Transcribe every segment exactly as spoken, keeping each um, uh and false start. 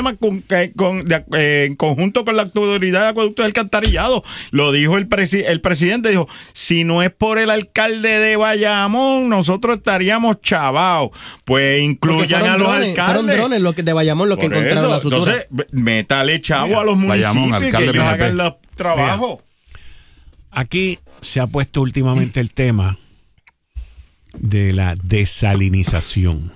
sistema con, con, de, eh, en conjunto con la autoridad de acueductos y alcantarillado. Lo dijo el, presi- el presidente, dijo, si no es por el alcalde de Bayamón, nosotros estaríamos chavados. Pues incluyan a los drones, alcaldes. Fueron drones los que de Bayamón los que Por encontraron eso, la sutura. Entonces, métale chavo Mira, a los municipios Bayamón, que alcalde ellos P N P. hagan los trabajos. Aquí se ha puesto últimamente el tema de la desalinización.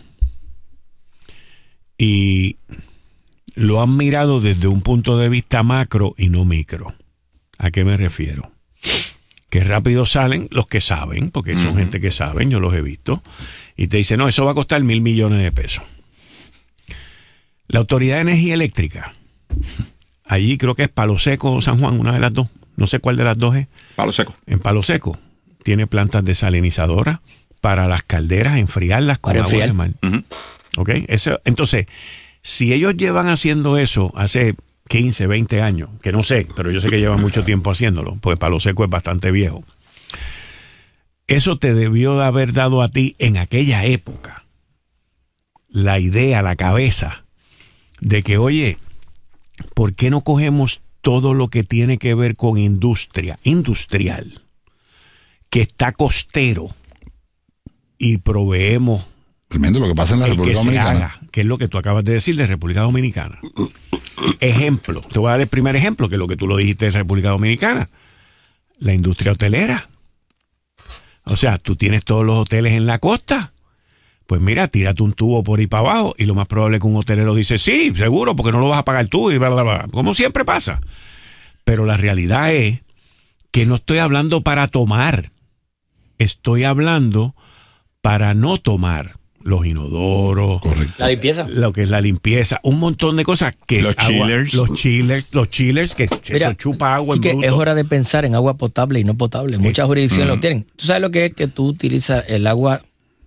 Y lo han mirado desde un punto de vista macro y no micro. ¿A qué me refiero? Que rápido salen los que saben, porque son uh-huh. gente que saben, yo los he visto, y te dicen, no, eso va a costar mil millones de pesos. La Autoridad de Energía Eléctrica, allí creo que es Palo Seco o San Juan, una de las dos, no sé cuál de las dos es. Palo Seco. En Palo Seco tiene plantas desalinizadoras para las calderas, enfriarlas con para agua enfriar. de mar. Uh-huh. ¿Ok? Eso, entonces, si ellos llevan haciendo eso hace quince, veinte años, que no sé, pero yo sé que llevan mucho tiempo haciéndolo, porque Palo Seco es bastante viejo. Eso te debió de haber dado a ti en aquella época la idea, la cabeza, de que, oye, ¿por qué no cogemos todo lo que tiene que ver con industria, industrial, que está costero, y proveemos tremendo lo que pasa en la el República que se Dominicana? haga, que es lo que tú acabas de decir de República Dominicana? Ejemplo, te voy a dar el primer ejemplo, que es lo que tú lo dijiste de República Dominicana, la industria hotelera. O sea, tú tienes todos los hoteles en la costa, pues mira, tírate un tubo por ahí para abajo y lo más probable es que un hotelero dice, sí, seguro, porque no lo vas a pagar tú y bla, bla, bla, como siempre pasa. Pero la realidad es que no estoy hablando para tomar, estoy hablando para no tomar. Los inodoros, correcto, la limpieza, lo que es la limpieza, un montón de cosas que los agua, chillers, los chillers, los chillers que Mira, eso chupa agua en que bruto. es hora de pensar en agua potable y no potable. Muchas Es, jurisdicciones mm. lo tienen. Tú sabes lo que es que tú utilizas el agua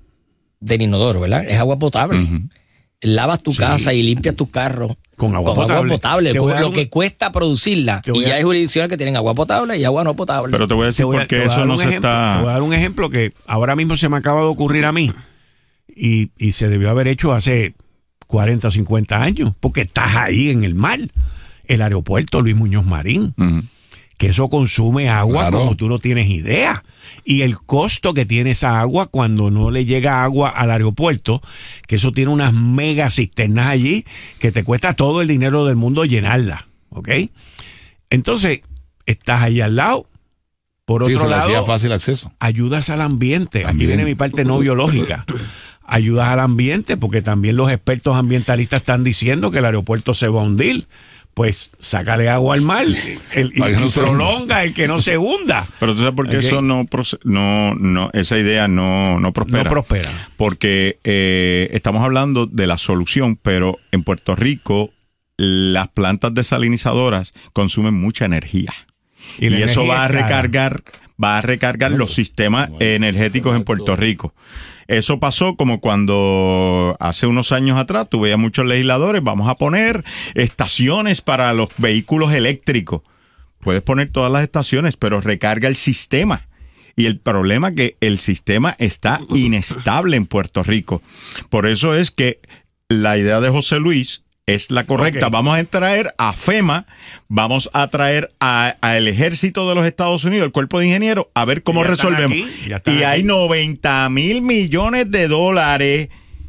del inodoro, ¿verdad? Es agua potable. Uh-huh. Lavas tu Sí. casa y limpias tu carro Con agua con potable. agua potable. Te voy a dar Lo un- que cuesta producirla. Te voy Y ya a- hay jurisdicciones que tienen agua potable y agua no potable. Pero te voy a decir Te voy a- por qué te voy a eso dar no un se ejemplo, está... Te voy a dar un ejemplo que ahora mismo se me acaba de ocurrir a mí y, y se debió haber hecho hace cuarenta o cincuenta años, porque estás ahí en el mar. El aeropuerto Luis Muñoz Marín, Uh-huh. que eso consume agua Claro. como tú no tienes idea. Y el costo que tiene esa agua cuando no le llega agua al aeropuerto, que eso tiene unas mega cisternas allí, que te cuesta todo el dinero del mundo llenarla, ¿ok? Entonces, estás ahí al lado. Por Sí, otro se le hacía lado, fácil acceso. ayudas al ambiente. Aquí También. viene mi parte no biológica. Ayudas al ambiente porque también los expertos ambientalistas están diciendo que el aeropuerto se va a hundir. Pues sácale agua al mar el, y, Para que no y se prolonga el que no se hunda. Pero tú sabes por qué Ok. eso no, proce- no, no, esa idea no, no prospera. No prospera. Porque eh, estamos hablando de la solución, pero en Puerto Rico las plantas desalinizadoras consumen mucha energía. Y, la eso energía va a es cara. recargar, va a recargar los sistemas energéticos en Puerto Rico. Eso pasó como cuando hace unos años atrás tú veías muchos legisladores, vamos a poner estaciones para los vehículos eléctricos. Puedes poner todas las estaciones, pero recarga el sistema. Y el problema es que el sistema está inestable en Puerto Rico. Por eso es que la idea de José Luis es la correcta. Ok. Vamos a traer a FEMA, vamos a traer al Ejército de los Estados Unidos, el Cuerpo de Ingenieros, a ver cómo Ya están resolvemos. aquí, ya están Y hay aquí. noventa mil millones de dólares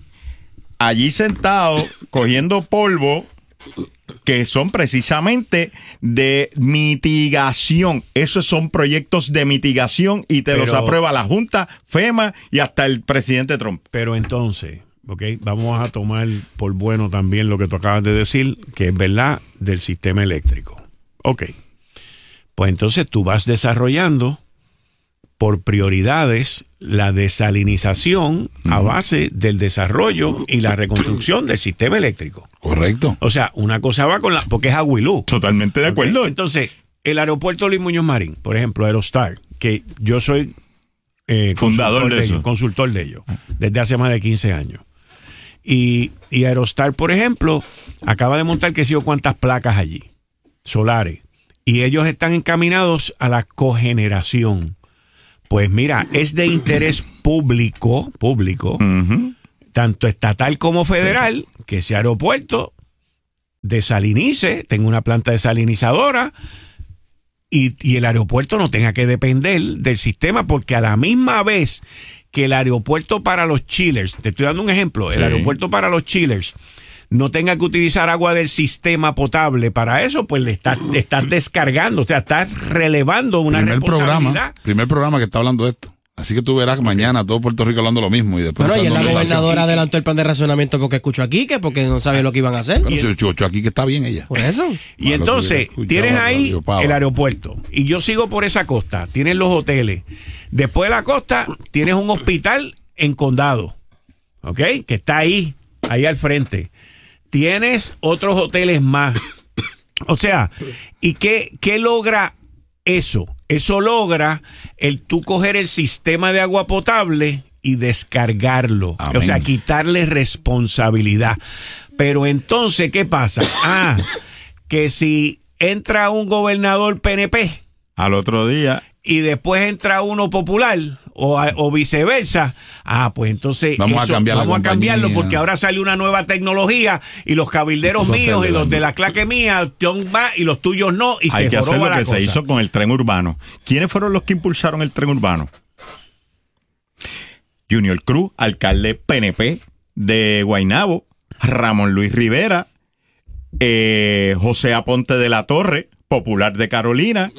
allí sentados cogiendo polvo, que son precisamente de mitigación. Esos son proyectos de mitigación y te Pero- los aprueba la Junta, FEMA y hasta el presidente Trump. Pero entonces, ok, vamos a tomar por bueno también lo que tú acabas de decir, que es verdad del sistema eléctrico. Ok, pues entonces tú vas desarrollando por prioridades la desalinización a base del desarrollo y la reconstrucción del sistema eléctrico. Correcto. O sea, una cosa va con la... porque es agua y luz. Totalmente de acuerdo. Ok, entonces, el aeropuerto Luis Muñoz Marín, por ejemplo, Aerostar, que yo soy eh, Fundador consultor de eso. ellos, consultor de ellos, desde hace más de quince años. Y, y Aerostar, por ejemplo, acaba de montar que sé yo cuántas placas allí, solares. Y ellos están encaminados a la cogeneración. Pues mira, es de interés público, público, Ujú. tanto estatal como federal, que ese aeropuerto desalinice, tenga una planta desalinizadora y, y el aeropuerto no tenga que depender del sistema, porque a la misma vez que el aeropuerto para los chillers, te estoy dando un ejemplo, el Sí. aeropuerto para los chillers no tenga que utilizar agua del sistema potable para eso, pues le estás, te estás descargando, o sea, estás relevando una primer responsabilidad. programa, primer programa que está hablando de esto. Así que tú verás que mañana todo Puerto Rico hablando lo mismo y después... Bueno, y no la sé dónde gobernadora salió. adelantó el plan de racionamiento porque escuchó aquí, que porque no sabía lo que iban a hacer. Bueno, si Chucho aquí que está bien ella. Por eso. Y Malo entonces, que hubiera tienes escuchado a ahí Radio Pava. el aeropuerto. Y yo sigo por esa costa. Tienes los hoteles. Después de la costa, tienes un hospital en Condado. ¿Ok? Que está ahí, ahí al frente. Tienes otros hoteles más. O sea, ¿y qué, qué logra eso? Eso logra el tú coger el sistema de agua potable y descargarlo. Amén. O sea, quitarle responsabilidad. Pero entonces, ¿qué pasa? Ah, que si entra un gobernador P N P Al otro día, y después entra uno popular o, a- o viceversa, ah, pues entonces Vamos a cambiar la vamos a cambiarlo compañía. porque ahora sale una nueva tecnología y los cabilderos Eso míos hace y los daño. de la claque mía John va y los tuyos no y hay se que hacer joroba lo la que cosa. se hizo con el tren urbano. ¿Quiénes fueron los que impulsaron el tren urbano? Junior Cruz, alcalde P N P de Guaynabo, Ramón Luis Rivera, eh, José Aponte de la Torre, popular de Carolina,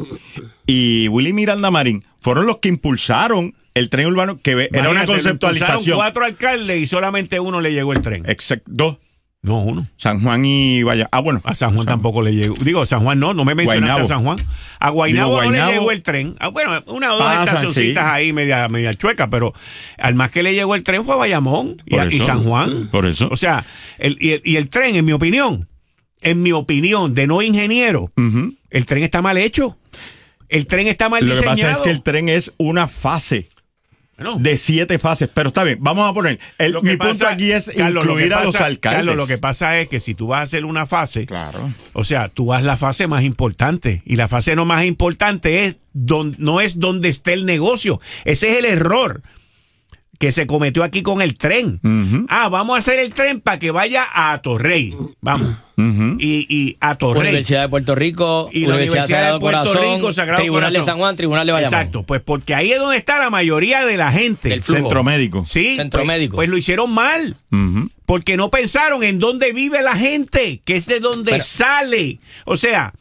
y Willy Miranda Marín. Fueron los que impulsaron el tren urbano, que era una Imagínate, conceptualización. impulsaron cuatro alcaldes y solamente uno le llegó el tren. Exacto, dos. No, uno. San Juan y Vaya. Ah, bueno. A San Juan tampoco le llegó. Digo, San Juan no, no me mencionaste Guaynabo. a San Juan. A Guaynabo, Digo, no Guaynabo. le llegó el tren. Ah, bueno, una o dos Pasa, estacioncitas sí. ahí media, media chueca, pero al más que le llegó el tren fue a Bayamón y, Por a- y eso. San Juan. Por eso. O sea, el, y, el, y el tren, en mi opinión, en mi opinión, de no ingeniero, Ujú. el tren está mal hecho. El tren está mal Lo que diseñado. pasa es que el tren es una fase Bueno, de siete fases, pero está bien, vamos a poner, el, lo que mi punto pasa- aquí es Carlos, lo que incluir a los pasa- alcaldes. Carlos, lo que pasa es que si tú vas a hacer una fase, Claro. o sea, tú haz la fase más importante. Y la fase no más importante es don, no es donde esté el negocio. Ese es el error que se cometió aquí con el tren. Ujú. Ah, vamos a hacer el tren para que vaya a Torrey. Vamos. Ujú. Y, y a Torrey. Universidad de Puerto Rico, Y la Universidad, Universidad Sagrado de Puerto Corazón, Rico, Sagrado Tribunal Corazón. de San Juan, Tribunal de Bayamón. Exacto, pues porque ahí es donde está la mayoría de la gente. Del flujo. Centro médico. Sí, Centro pues, médico. pues lo hicieron mal. Ujú. Porque no pensaron en dónde vive la gente, que es de donde Pero- sale. O sea,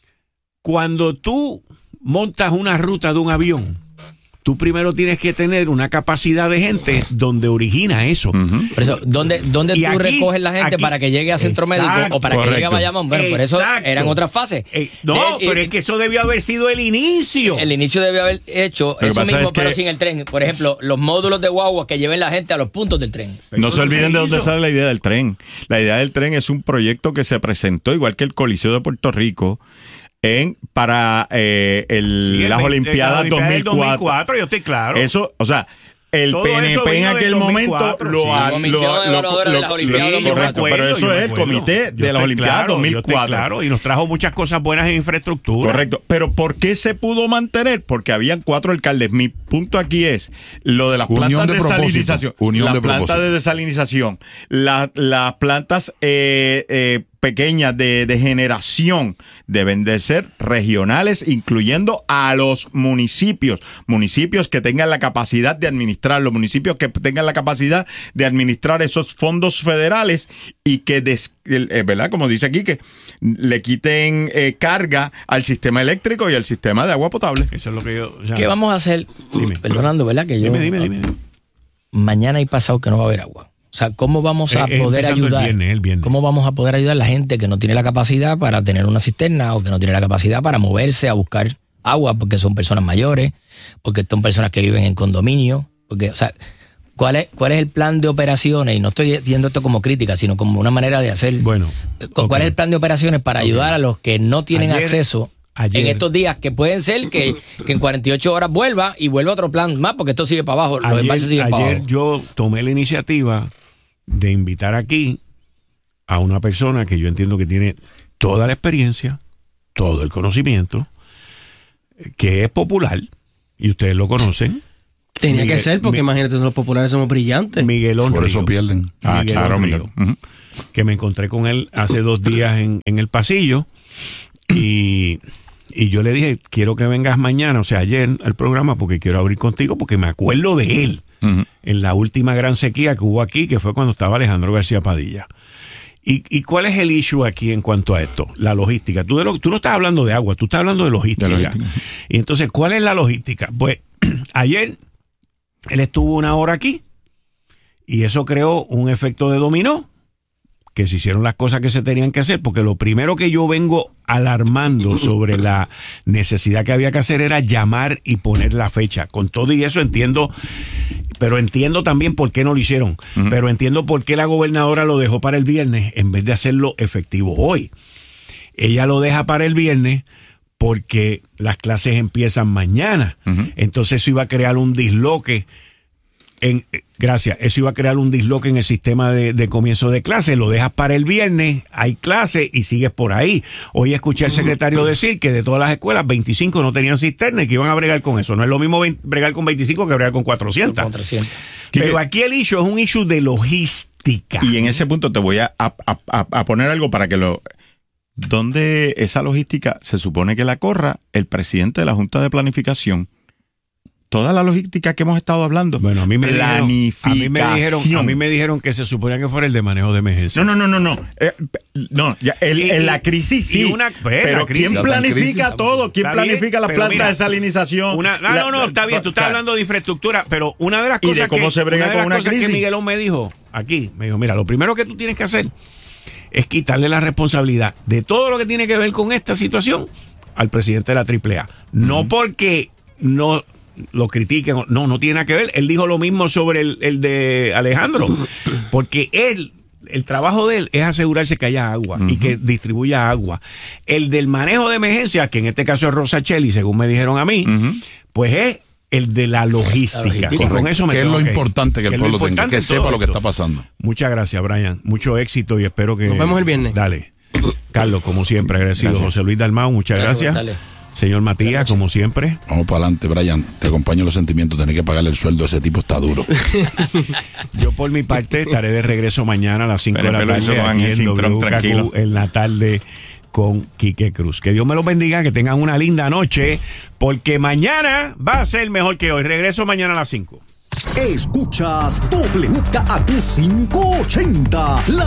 cuando tú montas una ruta de un avión, tú primero tienes que tener una capacidad de gente donde origina eso. Ujú. Por eso, ¿dónde, dónde Y tú aquí- recoges la gente aquí- para que llegue a Centro Exacto. Médico o para que llegue a Correcto. Bayamón? Bueno, por eso Exacto. eran otras fases. Eh, no, De- pero y- es que eso debió haber sido el inicio. El inicio debe haber hecho que eso pasa mismo, es que- pero sin el tren. Por ejemplo, los módulos de guagua que lleven la gente a los puntos del tren. No Eso se no olviden se de dónde hizo. sale la idea del tren. La idea del tren es un proyecto que se presentó, igual que el Coliseo de Puerto Rico, en para eh, el- Sí, el las veinte- Olimpiadas las dos mil del cuatro. cuatro, yo estoy claro. Eso, o sea, el Todo P N eso P en vino del aquel dos mil momento cuatro, lo sí. ha- Comisión lo- lo- Evaluadora de lo- las lo- Olimpiadas sí, dos mil cuatro. correcto, pero yo eso me es el acuerdo. comité Yo de estoy las Olimpiadas claro, yo dos mil estoy cuatro. Claro, y nos trajo muchas cosas buenas en infraestructura. Correcto, pero ¿por qué se pudo mantener? Porque habían cuatro alcaldes. Mi punto aquí es lo de las Unión plantas de de, propósito. desalinización, Unión las de plantas propósito. de desalinización, la- las plantas eh, eh, pequeñas de, de generación deben de ser regionales, incluyendo a los municipios, municipios que tengan la capacidad de administrar, los municipios que tengan la capacidad de administrar esos fondos federales y que, des, el- eh, ¿verdad? Como dice aquí, que le quiten eh, carga al sistema eléctrico y al sistema de agua potable. Eso es lo que yo... o sea, ¿Qué vamos a hacer? Dime. Perdonando, ¿verdad? Que yo, Dime, dime, dime. mañana y pasado que no va a haber agua. O sea, ¿cómo vamos a Eh, eh, poder empezando el ayudar? viernes, el viernes. ¿Cómo vamos a poder ayudar a la gente que no tiene la capacidad para tener una cisterna o que no tiene la capacidad para moverse a buscar agua porque son personas mayores, porque son personas que viven en condominio? Porque, o sea, ¿cuál es, cuál es el plan de operaciones? Y no estoy diciendo esto como crítica, sino como una manera de hacer. Bueno, ¿Cuál ok. es el plan de operaciones para ayudar a los que no tienen Ayer- acceso ayer- en estos días, que pueden ser que, que en cuarenta y ocho horas vuelva y vuelva otro plan más, porque esto sigue para abajo, los embalses Ayer, siguen para ayer abajo? yo tomé la iniciativa de invitar aquí a una persona que yo entiendo que tiene toda la experiencia, todo el conocimiento, que es popular, y ustedes lo conocen. Tenía Miguel- que ser, porque Mi- imagínate, los populares somos brillantes. Miguelón Por eso Río. pierden. Ah, Miguelón claro, Río. Miguel. Ujú. que me encontré con él hace dos días en, en el pasillo y, y yo le dije, quiero que vengas mañana, o sea, ayer al programa, porque quiero abrir contigo, porque me acuerdo de él uh-huh. en la última gran sequía que hubo aquí, que fue cuando estaba Alejandro García Padilla. ¿Y, ¿Y cuál es el issue aquí en cuanto a esto? La logística. Tú, de lo, tú no estás hablando de agua, tú estás hablando de logística. de logística. Y entonces, ¿cuál es la logística? Pues ayer él estuvo una hora aquí y eso creó un efecto de dominó, que se hicieron las cosas que se tenían que hacer, porque lo primero que yo vengo alarmando sobre la necesidad que había que hacer era llamar y poner la fecha. Con todo y eso entiendo, pero entiendo también por qué no lo hicieron, uh-huh. pero entiendo por qué la gobernadora lo dejó para el viernes en vez de hacerlo efectivo hoy. Ella lo deja para el viernes porque las clases empiezan mañana, uh-huh. entonces eso iba a crear un disloque. En, gracias, eso iba a crear un disloque en el sistema de, de comienzo de clase. Lo dejas para el viernes, hay clase y sigues por ahí. Hoy escuché al secretario decir que de todas las escuelas, veinticinco no tenían cisterna y que iban a bregar con eso. No es lo mismo bregar con veinticinco que bregar con cuatrocientos. cuatrocientos. Pero aquí el issue es un issue de logística. Y en ese punto te voy a, a, a, a poner algo para que lo... ¿Dónde esa logística se supone que la corra el presidente de la Junta de Planificación? Toda la logística que hemos estado hablando. Bueno, a mí me dijeron, a mí me dijeron, a mí me dijeron que se suponía que fuera el de manejo de emergencia. No, no, no, no, no. Eh, no, ya, el, y, en la crisis sí. Una, pues, pero crisis, ¿quién planifica crisis, todo? ¿Quién planifica las plantas mira, de salinización? Una, no, la, no, no, está bien. Tú estás hablando de infraestructura, pero una de las cosas y de cómo que, se brega una con una crisis que Miguelón me dijo aquí, me dijo, mira, lo primero que tú tienes que hacer es quitarle la responsabilidad de todo lo que tiene que ver con esta situación al presidente de la triple A. No uh-huh. porque no lo critiquen, no, no tiene nada que ver. Él dijo lo mismo sobre el, el de Alejandro, porque él, el trabajo de él es asegurarse que haya agua uh-huh. y que distribuya agua. El del manejo de emergencia, que en este caso es Rosa Cheli, según me dijeron a mí, uh-huh. pues es el de la logística. La logística. Con eso me que es lo importante que, que el pueblo tenga, que sepa lo que está pasando. Muchas gracias, Brian. Mucho éxito y espero que... Nos vemos el viernes. Dale. Carlos, como siempre, agradecido. Gracias. José Luis Dalmau, muchas gracias. gracias. Señor Matías, como siempre. Vamos para adelante, Brian. Te acompaño los sentimientos. Tenés que pagarle el sueldo. Ese tipo está duro. Yo, por mi parte, estaré de regreso mañana a las cinco de la tarde aquí en W K Q en la tarde con Quique Cruz. Que Dios me los bendiga, que tengan una linda noche, porque mañana va a ser mejor que hoy. Regreso mañana a las cinco. Escuchas W K Q quinientos ochenta.